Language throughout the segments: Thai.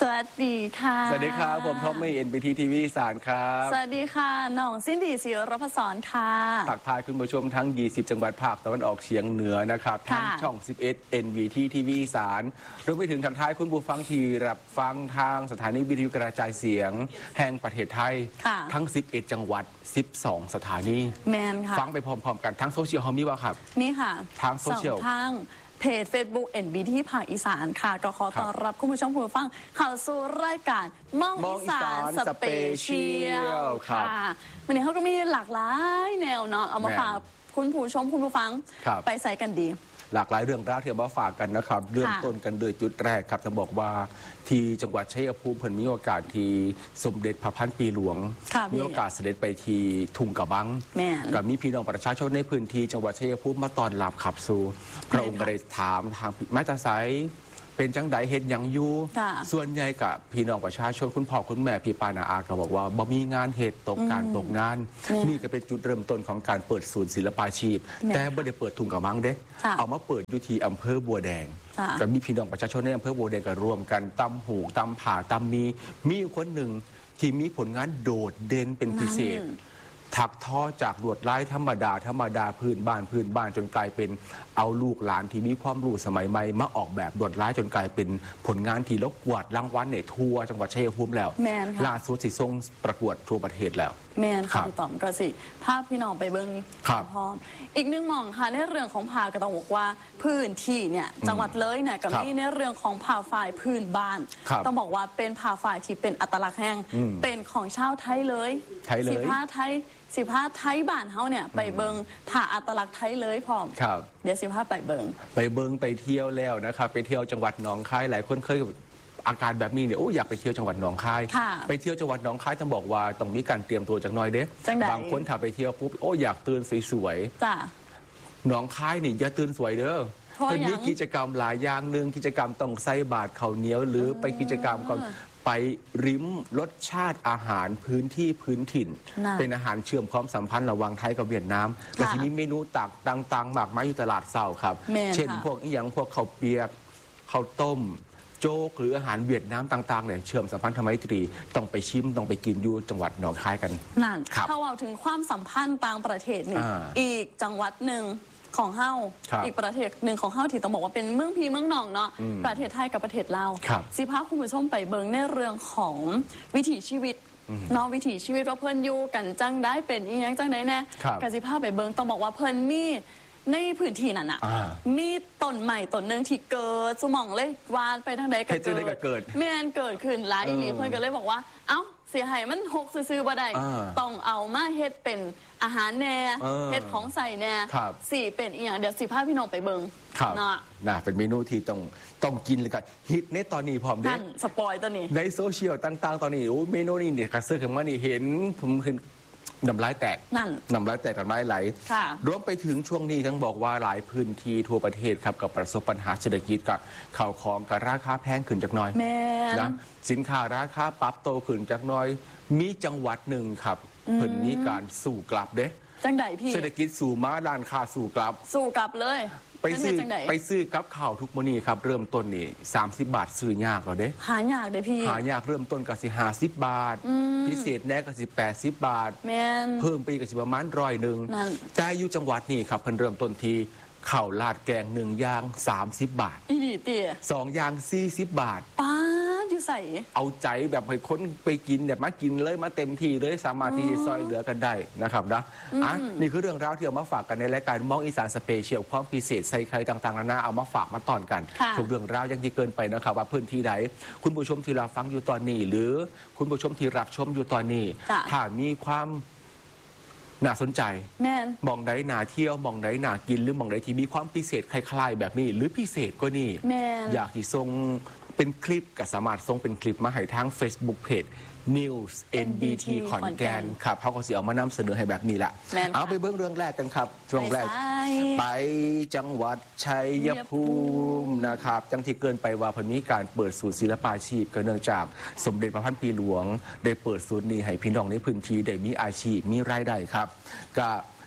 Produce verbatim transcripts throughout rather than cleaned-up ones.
วัสดีค่ะสวัสดีครับผมท็อปมี่ เอ็น บี ที ที วี อีสานครับสวัสดีค่ะน้องซินดี้ศิรพศรค่ะฝากพาคุณผู้ชมทั้งยี่สิบจังหวัดภาคตะวันออกเฉียงเหนือนะครับทางช่องสิบเอ็ด เอ็น บี ที ที วี อีสานรวมไปถึงทางท้ายคุณผู้ฟังที่รับฟังทางสถานีวิทยุกระจายเสียงแห่งประเทศไทยทั้งสิบเอ็ดจังหวัดสิบสองสถานีแมนค่ะฟังไปพร้อมๆกันทั้งโซเชียลฮอมมี่ว่าครับนี่ค่ะทางโซเชียลทางเพจ Facebook เอ็น บี ที ภาคอีสานค่ะก็ขอต้อนรับคุณผู้ชมผู้ฟังเข้าสู่รายการมองอีสานสเปเชียลค่ะวันนี้เขาก็มีหลากหลายแนวเนาะเอามาฝากคุณผู้ชมคุณผู้ฟังไปใส่กันดีหลากหลายเรื่องราวที่มาฝากกันนะครับเริ่มต้นกันโดยจุดแรกครับจะบอกว่าที่จังหวัดชัยภูมิเพิ่นมีโอกาสที่สมเด็จพระพันปีหลวงมีโอกาสเสด็จไปที่ทุ่งกระบังกับมีพี่น้องประชาชนในพื้นที่จังหวัดชัยภูมิมาต้อนรับขับสู่พระองค์ก็ได้ถามทางแม่ตาไซเป็นจังไดเฮ็ดยังอยู่ส่วนใหญ่กับพี่น้องประชาชนคุณพ่อคุณแม่พี่ปานาอาก็บอกว่าบ่มีงานเหตุตกการตกงานนี่ก็เป็นจุดเริ่มต้นของการเปิดศูนย์ศิลปาชีพแต่ไม่ได้เปิดทุ่งกระบังเด้เอามาเปิดอยู่ที่อำเภอบัวแดงกับมีพี่น้องประชาชนในอำเภอบัวแดงก็รวมกันตำหูตำผ่าตำมีมีคนหนึ่งที่มีผลงานโดดเด่นเป็นพิเศษถักทอจากลวดลายธรรมดาธรรมดาพื้นบ้านพื้นบ้านจนกลายเป็นเอาลูกหลานที่มีความรู้สมัยใหม่มาออกแบบลวดลายจนกลายเป็นผลงานที่ลกกวาดรางวัลในทั่วจังหวัดชัยภูมิแล้วล่าสุดสิทรงประกวดทั่วประเทศแล้วแมนค่ะพี่ต่อมกระสิภาพพี่น้องไปเบิ้งพร้อมอีกหนึ่งมองค่ะในเรื่องของผ่าก็ต้องบอกว่าพื้นที่เนี่ยจังหวัดเลยเนี่ยกับนี่ในเรื่องของผ่าฝ่ายพื้นบ้านต้องบอกว่าเป็นผ่าฝ่ายที่เป็นอัตลักษณ์แห่งเป็นของชาวไทยเลยสิผ้าไทยสิผ้าไทยบ้านเขาเนี่ยไปเบิงผ่าอัตลักษณ์ไทยเลยพร้อมเดี๋ยวสิผ้าไปเบิงไปเบิงไปเที่ยวแล้วนะครับไปเที่ยวจังหวัดหนองคายหลายคนเคยอาการแบบนี้เนี่ยโอ้อยากไปเที่ยวจังหวัดหนองคายไปเที่ยวจังหวัดหนองคายต้องบอกว่าต้องมีการเตรียมตัวจากน้อยเด้บางคนถ้าไปเที่ยวปุ๊บโอ้อยากตื่นสวยๆหนองคายนี่อย่าตื่นสวยเด้อเป็นมีกิจกรรมหลายอย่างหนึ่งกิจกรรมต้องใส่บาตรข้าวเหนียวหรือไปกิจกรรมก่อนไปริมรสชาติอาหารพื้นที่พื้นถิ่นเป็นอาหารเชื่อมความสัมพันธ์ระหว่างไทยกับเวียดนามและที่มีเมนูตักต่างๆหมากไม้อยู่ตลาดเศร้าครับเช่นพวกอีหยังพวกข้าวเปียกข้าวต้มโจ๊กหรืออาหารเวียดนามต่างๆเนี่ยเชื่อมสัมพันธไมตรีต้องไปชิมต้องไปกินอยู่จังหวัดหนองคายกันนั่นถ้าว่าถึงความสัมพันธ์ต่างประเทศนี่อีกจังหวัดหนึ่งของเฮ้าอีกประเทศหนึ่งของเฮ้าที่ต้องบอกว่าเป็นเมืองพีเมืองนองเนาะประเทศไทยกับประเทศลาวสิพาคุณผู้ชมไปเบิงในเรื่องของวิถีชีวิตเนาะวิถีชีวิตว่าเพิ่นอยู่กันจังได้เป็นอีหยังจังได้แน่กับสิพาไปเบิงต้องบอกว่าเพิ่นมีในพื้นที่นั่นอ่ะมีต้นใหม่ต้นหนึ่งที่เกิดสมองเลยวานไปทางใดก็เกิดแม่นเกิดขึ้นหลายอีหลีเพิ่นก็เลยบอกว่าเอ้าเสียหายมันหกซื้อๆบ่ได้ต้องเอามาเฮ็ดเป็นอาหารแน่เฮ็ดของใส่แน่สี่เป็นอีหยังเดี๋ยวสิพาพี่น้องไปเบิงเนาะน่ะเป็นเมนูที่ต้องต้องกินเลยกันฮิตในตอนนี้พร้อมเด้สปอยตอนนี้ในโซเชียลต่างๆตอนนี้โอ้เมนูนี้เนี่ยกระเซื้อขึ้นมานี่เห็นผมเห็นน้ำลายแตกน้ำลายแตกน้ำลายไหลรวมไปถึงช่วงนี้ต้องบอกว่าหลายพื้นที่ทั่วประเทศครับกับประสบปัญหาเศรษฐกิจกับข่าวของกับราคาแพงขึ้นจากน้อยนะสินค้าราคาปรับโตขึ้นจากน้อยมีจังหวัดหนึ่งครับเพิ่นมีการสู่กลับเด้จังไดพี่เศรษฐกิจสู่มาด้านค่าสู่กลับสู่กลับเลยไปซื้อไปซื้อกับข่าวทุกมื้อนี้ครับเริ่มต้นนี่สามสิบบาทซื้อยากแล้วเด้หายากเด้พี่หายากเริ่มต้นก็สิห้าสิบบาทพิเศษแน่ก็สิแปดสิบบาทเพิ่มไปก็สิประมาณร้อยหนึ่งแต่อยู่จังหวัดนี้ครับเพิ่นเริ่มต้นที่ข้าวลาดแกงหนึ่งอย่างสามสิบบาทอีเตี๋ยสองอย่างสี่สิบบาทป้าอยู่ใส่เอาใจแบบให้คนไปกินแบบมากินเลยมาเต็มที่เลยสามารถที่ซอยเหลือกันได้นะครับนะอ่ะนี่คือเรื่องราวที่เอามาฝากกันในรายการมองอีสานสเปเชียลความพิเศษใส่ใครต่างๆนานาเอามาฝากมาตอนกันทุกเรื่องราวยังที่เกินไปนะครับว่าพื้นที่ใดคุณผู้ชมที่เราฟังอยู่ตอนนี้หรือคุณผู้ชมที่รับชมอยู่ตอนนี้ถ้ามีความน่าสนใจมองไหนหนาเที่ยวมองไหนหนากินหรือมองไหนที่มีความพิเศษคล้ายๆแบบนี้หรือพิเศษก็นี่อยากที่ทรงเป็นคลิปก็สามารถส่งเป็นคลิปมาให้ทาง Facebook Page News เอ็น บี ที ขอนแก่นครับเขาก็เสียเอามานำเสนอให้แบบนี้แหละเอาไปเบื้องเรื่องแรกกันครับช่วงแรกไปจังหวัดชัยภูมินะครับจังที่เกินไปว่าพมีการเปิดศูนย์ศิลปาชีพก็เนื่องจากสมเด็จพระพันปีหลวงได้เปิดศูนย์นี้ให้พี่น้องในพื้นที่ได้มีอาชีพมีรายได้ครับก็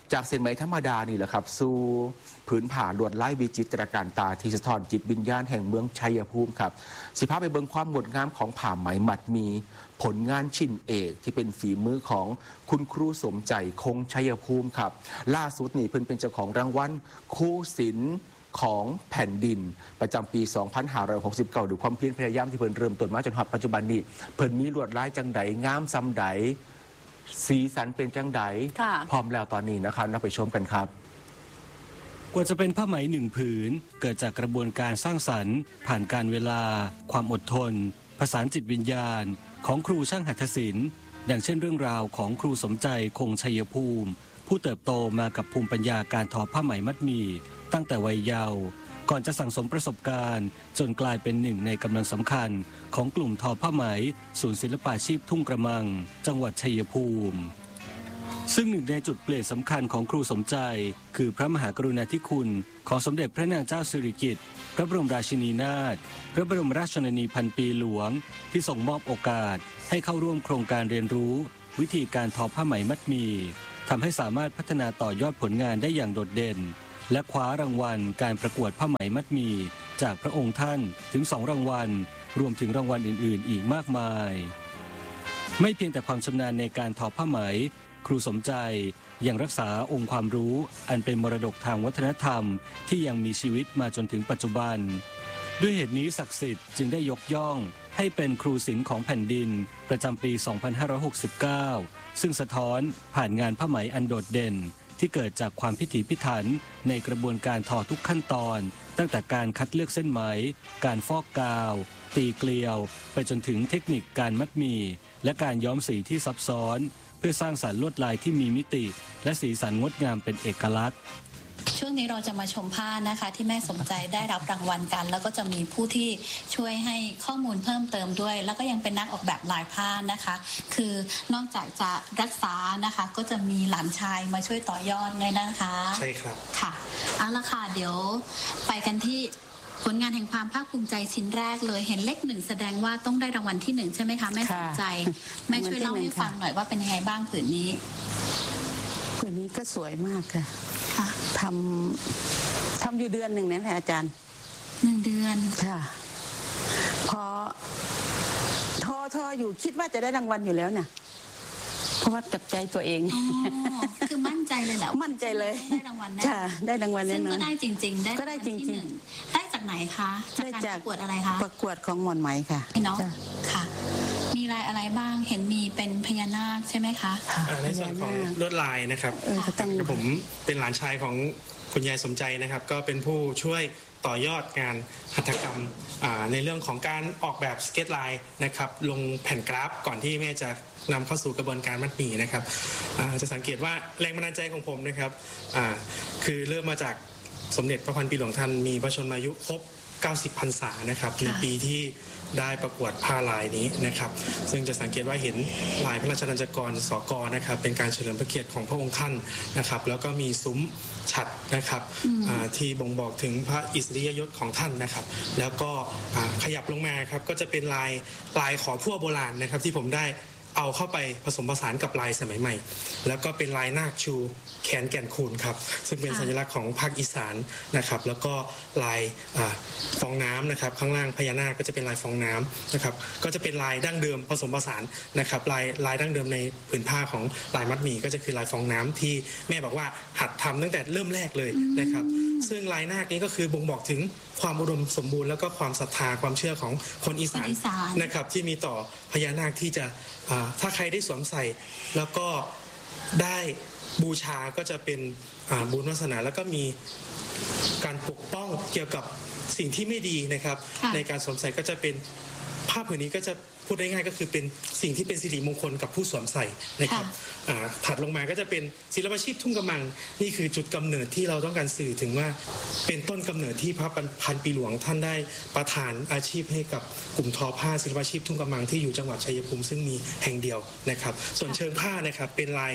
จากเส้นไหมธรรมดานี่แหละครับสู่ผืนผ่าลวดลายวิจิตรการตาที่สะท้อนจิตวิญญาณแห่งเมืองชัยภูมิครับสิพาไปเบิ่งความงดงามของผ้าไหมมัดมีผลงานชิ้นเอกที่เป็นฝีมือของคุณครูสมใจคงชัยภูมิครับล่าสุดนี่เพิ่นเป็นเจ้าของรางวัลคู่ศิลป์ของแผ่นดินประจำปี สองพันห้าร้อยหกสิบเก้า ด้วยความเพียรพยายามที่เพิ่นเริ่มต้นมาจนถึงปัจจุบันนี้เพิ่นมีลวดลายจังใดงามซำใดสีสันเป็นจังใดพร้อมแล้วตอนนี้นะครับเราไปชมกันครับกว่าจะเป็นผ้าไหมหนึ่งผืนเกิดจากกระบวนการสร้างสรรค์ผ่านการเวลาความอดทนผสานจิตวิญญาณของครูช่างหัตถศิลป์ดังเช่นเรื่องราวของครูสมใจคงชัยภูมิผู้เติบโตมากับภูมิปัญญาการทอผ้าไหมมัดหมี่ตั้งแต่วัยเยาว์ก่อนจะสั่งสมประสบการณ์จนกลายเป็นหนึ่งในกำลังสำคัญของกลุ่มทอผ้าไหมศูนย์ศิลปาชีพทุ่งกระมังจังหวัดชัยภูมิซึ่งหนึ่งในจุดเปลี่ยนสำคัญของครูสมใจคือพระมหากรุณาธิคุณของสมเด็จพระนางเจ้าสิริกิติ์พระบรมราชินีนาถพระบรมราชชนนีพันปีหลวงที่ทรงมอบโอกาสให้เข้าร่วมโครงการเรียนรู้วิธีการทอผ้าไหมมัดหมี่ทำให้สามารถพัฒนาต่อยอดผลงานได้อย่างโดดเด่นและคว้ารางวัลการประกวดผ้าไหมมัดหมี่จากพระองค์ท่านถึงสองรางวัลรวมถึงรางวัลอื่นๆอีกมากมายไม่เพียงแต่ความชำนาญในการทอผ้าไหมครูสมใจยังรักษาองค์ความรู้อันเป็นมรดกทางวัฒนธรรมที่ยังมีชีวิตมาจนถึงปัจจุบันด้วยเหตุนี้ศักดิ์สิทธิ์จึงได้ยกย่องให้เป็นครูศิลป์ของแผ่นดินประจำปี สองพันห้าร้อยหกสิบเก้า ซึ่งสะท้อนผ่านงานผ้าไหมอันโดดเด่นที่เกิดจากความพิถีพิถันในกระบวนการทอทุกขั้นตอนตั้งแต่การคัดเลือกเส้นไหมการฟอกกาวตีเกลียวไปจนถึงเทคนิคการมัดหมี่และการย้อมสีที่ซับซ้อนเพื่อสร้างสรรค์ลวดลายที่มีมิติและสีสันงดงามเป็นเอกลักษณ์ช่วงนี้เราจะมาชมผ้านะคะที่แม่สมใจได้รับรางวัลกันแล้วก็จะมีผู้ที่ช่วยให้ข้อมูลเพิ่มเติมด้วยแล้วก็ยังเป็นนักออกแบบลายผ้านะคะคือนอกจากจะรักษานะคะก็จะมีหลานชายมาช่วยต่อยอดเลยนะคะใช่ครับค่ะเอาละค่ะเดี๋ยวไปกันที่ผลงานแห่งความภาคภูมิใจชิ้นแรกเลยเห็นเลขหนึ่งแสดงว่าต้องได้รางวัลที่หนึ่งใช่ไหมคะแม่สมใจแม่ช่วยเล่าให้ฟังหน่อยว่าเป็นยังไงบ้างผืนนี้ผืนนี้ก็สวยมากค่ะทำทำอยู่เดือนหนึ่งนะอาจารย์หนึ่งเดือนค่ะพอทอทออยู่คิดว่าจะได้รางวัลอยู่แล้วเนี่ยเพราะว่าจับใจตัวเองอ๋อคือมั่นใจเลยแหละมั่นใจเลยได้รางวัลแน่ค่ะได้รางวัลแน่นอนซึ่งก็ได้จริงๆได้ก็ได้จริงๆได้จากไหนคะจากการประกวดอะไรคะประกวดของหม่อนไหมค่ะเนาะค่ะมีลายอะไรบ้างเห็นมีเป็นพญานาคใช่ไหมคะในส่วนของลวดลายนะครับผมเป็นหลานชายของคุณยายสมใจนะครับก็เป็นผู้ช่วยต่อยอดงานหัตถกรรมในเรื่องของการออกแบบสเก็ตไลน์นะครับลงแผ่นกราฟก่อนที่แม่จะนำเข้าสู่กระบวนการมัดหมี่นะครับจะสังเกตว่าแรงบันดาลใจของผมนะครับคือเริ่มมาจากสมเด็จพระพันปีหลวงท่านมีพระชนมายุครบเก้าสิบพรรษานะครับในปีที่ได้ประกวดผ้าลายนี้นะครับซึ่งจะสังเกตว่าเห็นลายพระราชดัญจกรสกนะครับเป็นการเฉลิมพระเกียรติของพระองค์ท่านนะครับแล้วก็มีซุ้มฉัตรนะครับที่บ่งบอกถึงพระอิสริยยศของท่านนะครับแล้วก็ขยับลงมาครับก็จะเป็นลายลายขอพั่วโบราณนะครับที่ผมได้เอาเข้าไปผสมผสานกับลายสมัยใหม่แล้วก็เป็นลายนาคชูแขนแก่นคูนครับซึ่งเป็นสัญลักษณ์ของภาคอีสานนะครับแล้วก็ลายฟองน้ำนะครับข้างล่างพญานาคก็จะเป็นลายฟองน้ำนะครับก็จะเป็นลายดั้งเดิมผสมผสานนะครับลายลายดั้งเดิมในผืนผ้าของลายมัดหมี่ก็จะคือลายฟองน้ำที่แม่บอกว่าหัดทำตั้งแต่เริ่มแรกเลยนะครับซึ่งลายนาคนี้ก็คือบ่งบอกถึงความอุดมสมบูรณ์แล้วก็ความศรัทธาความเชื่อของคนอีสานนะครับที่มีต่อพญานาคที่จะถ้าใครได้สวมใส่แล้วก็ได้บูชาก็จะเป็นบุญวาสนาแล้วก็มีการปกป้องเกี่ยวกับสิ่งที่ไม่ดีนะครับในการสวมใส่ก็จะเป็นภาพผืนนี้ก็จะพูดได้ง่ายก็คือเป็นสิ่งที่เป็นสิริมงคลกับผู้สวมใส่นะครับถัดลงมาก็จะเป็นศิลปาชีพทุ่งกระมังนี่คือจุดกำเนิดที่เราต้องการสื่อถึงว่าเป็นต้นกำเนิดที่พระพันปีหลวงท่านได้ประทานอาชีพให้กับกลุ่มทอผ้าศิลปาชีพทุ่งกระมังที่อยู่จังหวัดชัยภูมิซึ่งมีแห่งเดียวนะครับส่วนเชิงผ้านะครับเป็นลาย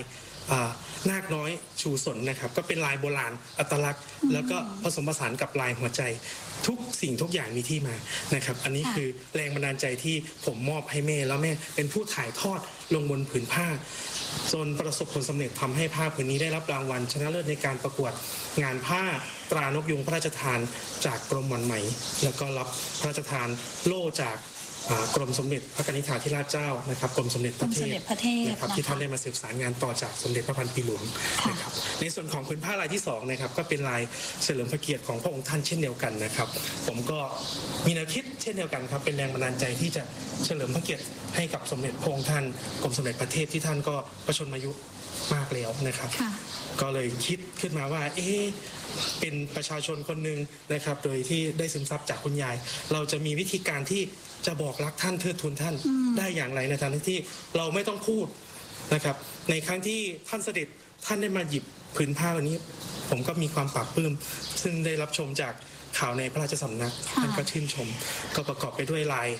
นาคน้อยชูสนนะครับก็เป็นลายโบราณอัตลักษณ์แล้วก็ผสมผสานกับลายหัวใจทุกสิ่งทุกอย่างมีที่มานะครับอันนี้คือแรงบันดาลใจที่ผมมอบให้แม่แล้วแม่เป็นผู้ถ่ายทอดลงบนผืนผ้าจนประสบผลสำเร็จทำให้ผ้าผืนนี้ได้รับรางวัลชนะเลิศในการประกวดงานผ้าตรานกยุงพระราชทานจากกรมหม่อนไหมแล้วก็รับพระราชทานโล่จากกรมสมเด็จพระกนิษฐาธิราชเจ้านะครับกรมสมเด็จพระเทพนะครับที่ท่านได้มาสืบสารงานต่อจากสมเด็จพระพันปีหลวงนะครับในส่วนของผืนผ้าลายที่สองนะครับก็เป็นลายเฉลิมพระเกียรติของพระองค์ท่านเช่นเดียวกันนะครับผมก็มีแนวคิดเช่นเดียวกันครับเป็นแรงบันดาลใจที่จะเฉลิมพระเกียรติให้กับสมเด็จพระองค์ท่านกรมสมเด็จพระเทพที่ท่านก็ประชนมายุมากแล้วนะครับก็เลยคิดขึ้นมาว่าเอ๊ะเป็นประชาชนคนหนึ่งนะครับโดยที่ได้ซึมซับจากคุณยายเราจะมีวิธีการที่จะบอกรักท่านเทิดทูนท่านได้อย่างไรในทางที่เราไม่ต้องพูดนะครับในครั้งที่ท่านเสด็จท่านได้มาหยิบผืนผ้าวันนี้ผมก็มีความปลาบปลื้มซึ่งได้รับชมจากข่าวในพระราชสำนักท่านก็ชื่นชมก็ประกอบไปด้วยลาย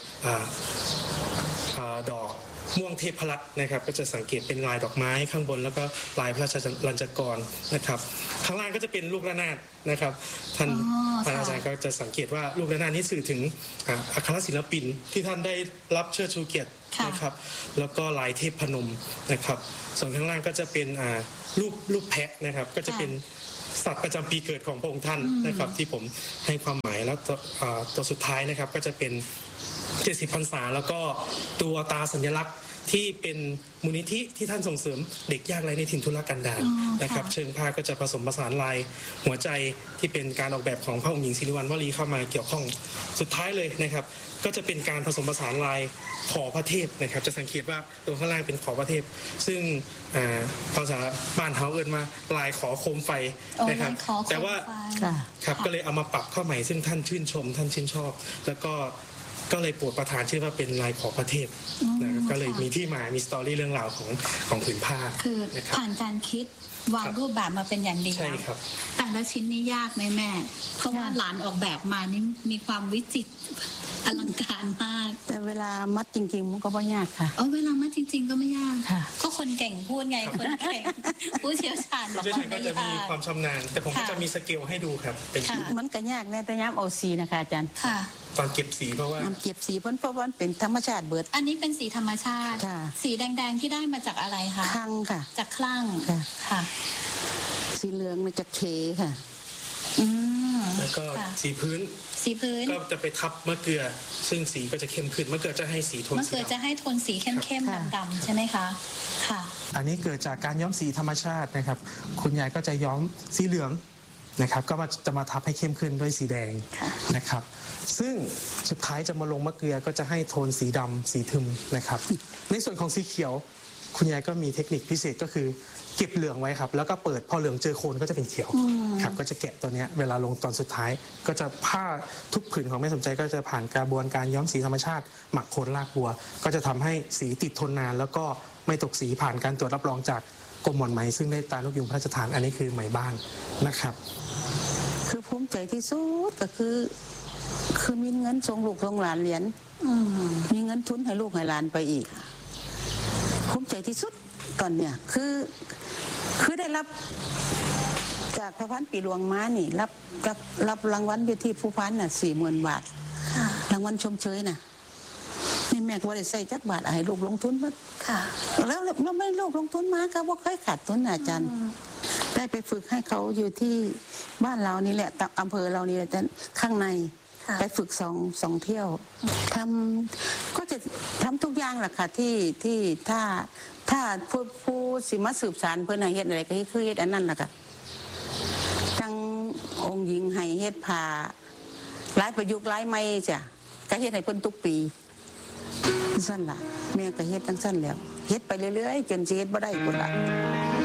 ดอกม่วงเทพรัตน์นะครับก็จะสังเกตเป็นลายดอกไม้ข้างบนแล้วก็ลายพระราชลัญจกรนะครับข้างล่างก็จะเป็นลูกระนาดนะครับท่านพระอาจารย์ก็จะสังเกตว่าลูกระนาดนี้สื่อถึงอัครศิลปินที่ท่านได้รับเชิดชูเกียรตินะครับแล้วก็ลายเทพพนมนะครับส่วนข้างล่างก็จะเป็นรูปรูปแพะนะครับก็จะเป็นสัตว์ประจำปีเกิดของพระองค์ท่านนะครับที่ผมให้ความหมายแล้วตัวสุดท้ายนะครับก็จะเป็นเจ็ดสิบพรรษาแล้วก็ตัวตาสัญลักษณ์ที่เป็นมูลนิธิที่ท่านส่งเสริมเด็กยากไร้ในถิ่นทุรกันดารนะครับเชิงผ้าก็จะผสมผสานลายหัวใจที่เป็นการออกแบบของพระองค์หญิงสิริวัณวลีเข้ามาเกี่ยวข้องสุดท้ายเลยนะครับก็จะเป็นการผสมผสานลายขอพระเทพนะครับจะสังเกตว่าตัวข้างล่างเป็นขอพระเทพซึ่งภาษาบ้านเฮาเอิ้นมาลายขอโคมไฟนะครับแต่ว่าครับก็เลยเอามาปรับเข้าใหม่ซึ่งท่านชื่นชมท่านชื่นชอบแล้วก็ก็เลยโปรดประทานชื่อว่าเป็นลายขอพระเทพนะครับก็เลยมีที่มามีสตอรี่เรื่องราวของของผืนผ้าคือผ่านการคิดวางรูปแบบมาเป็นอย่างดีใช่ครับแต่ละชิ้นนี่ยากไหมแม่เพราะว่าหลานออกแบบมานี่มีความวิจิตรอลังการมากแต่เวลามัดจริงๆมันก็ไม่ยากค่ะเออเวลามัดจริงๆก็ไม่ยากก็คนเก่งพูดไงคนเก่งผู้เชี่ยวชาญบอกว่าก็จะมีความชำนาญแต่ผมก็จะมีสเกลให้ดูครับเป็นมันก็ยากแน่แต่ย้ำเอาสีนะคะอาจารย์ค่ะตอนเก็บสีเพราะว่าเก็บสีเพราะว่าเป็นธรรมชาติเบิดอันนี้เป็นสีธรรมชาติสีแดงๆที่ได้มาจากอะไรคะคลั่งค่ะจากคลั่งค่ะสีเหลืองมาจากเคค่ะแล้วก็สีพื้นสีพื้นก็จะไปทับมะเกลือซึ่งสีก็จะเข้มขึ้นมะเกลือจะให้สีโทนมะเกลือจะให้โทนสีเข้มๆดำๆใช่ไหมคะค่ะอันนี้เกิดจากการย้อมสีธรรมชาตินะครับคุณยายก็จะย้อมสีเหลืองนะครับก็จะมาทับให้เข้มขึ้นด้วยสีแดงนะครับซึ่งสุดท้ายจะมาลงมะเกลือก็จะให้โทนสีดำสีทึมนะครับในส่วนของสีเขียวคุณยายก็มีเทคนิคพิเศษก็คือเก็บเหลืองไว้ครับแล้วก็เปิดพอเหลืองเจอโคนก็จะเป็นเขียวครับก็จะแกะตัวนี้เวลาลงตอนสุดท้ายก็จะผ้าทุกผืนของแม่สมใจก็จะผ่านกระบวนการย้อมสีธรรมชาติหมักโคนรากบัวก็จะทำให้สีติดทนนานแล้วก็ไม่ตกสีผ่านการตรวจรับรองจากกรมหม่อนไหมซึ่งได้ตรานกยุงพระราชทานอันนี้คือไหมบ้านนะครับคือภูมิใจที่สุดก็คือคือมีเงินส่งลูกส่งหลานเรียนมีเงินทุนให้ลูกให้หลานไปอีกภูมิใจที่สุดตอนเนี้ยคือคือได้รับจากพระพันปีหลวงมานี่รับรับรับรางวัลอยู่ที่ผู้พันน่ะสี่หมื่นบาทรางวัลชมเชยน่ะนี่แม่ก็ได้ใส่จักบาทให้ลูกลงทุนมาค่ะแล้วแล้วไม่ลูกลงทุนมาก็บ่เคยขาดทุนอาจารย์ได้ไปฝึกให้เขาอยู่ที่บ้านเรานี่แหละอำเภอเรานี่แหละแต่ข้างในไปฝึกสองสองเที่ยวทำก็จะทำทุกอย่างแหละค่ะที่ที่ถ้าถ้าผู้ผู้สิมาสืบสารเพื่อนให้เฮ็ดอะไรก็คือเฮ็ดอันนั้นแหละค่ะทั้งองค์หญิงให้เฮ็ดผ้าหลายประยุกต์หลายไม้จ้ะก็เฮ็ดให้เพิ่นทุกปีสั้นล่ะแม่ก็เฮ็ดทั้งสั้นแล้วเฮ็ดไปเรื่อยๆจนสิเฮ็ดบ่ได้พุ่นล่ะ